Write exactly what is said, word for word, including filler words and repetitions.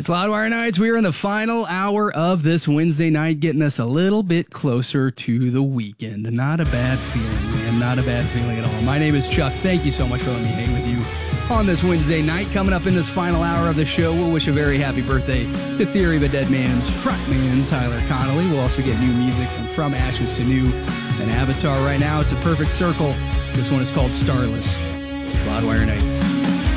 It's Loudwire Nights. We are in the final hour of this Wednesday night, getting us a little bit closer to the weekend. Not a bad feeling, man. Not a bad feeling at all. My name is Chuck. Thank you so much for letting me hang with you on this Wednesday night. Coming up in this final hour of the show, we'll wish a very happy birthday to Theory of a Dead Man's frontman, Tyler Connolly. We'll also get new music from From Ashes to New and Avatar. Right now, it's a perfect circle. This one is called Starless. It's Loudwire Nights.